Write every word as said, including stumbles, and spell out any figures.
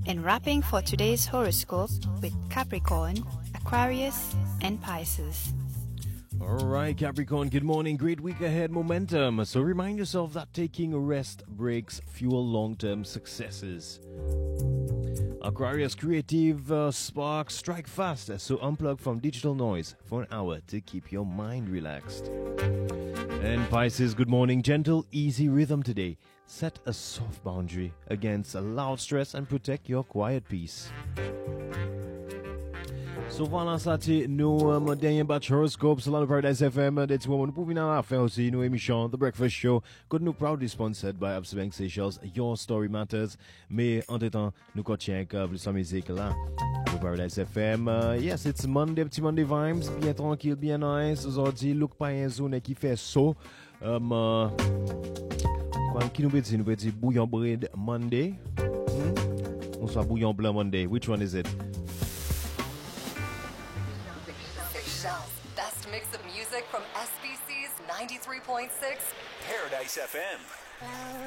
and wrapping for today's horoscope with Capricorn, Aquarius, and Pisces. All right, Capricorn, good morning. Great week ahead momentum. So remind yourself that taking rest breaks fuel long-term successes. Aquarius, creative uh, sparks strike fast. So unplug from digital noise for an hour to keep your mind relaxed. And Pisces, good morning. Gentle, easy rhythm today. Set a soft boundary against a loud stress and protect your quiet peace. So voilà, ça c'est nos um, derniers batch horoscopes sur le Paradise F M. That's what nous pouvons en faire aussi nos émissions The Breakfast Show. Good nous proudly sponsored by Absa Bank Seychelles. Your story matters. Mais entre-temps, nous continuons avec plus de musique là. The Paradise F M. Uh, yes, it's Monday, petit Monday vibes. Bien tranquille, bien nice. Aujourd'hui, look pas une zone qui fait chaud. Um, uh, quoi qui nous peut dire? Nous peut dire bouillon bread Monday. Hmm? Ou soit bouillon blanc Monday. Which one is it? Seychelles' best mix of music from S B C's ninety-three point six Paradise F M.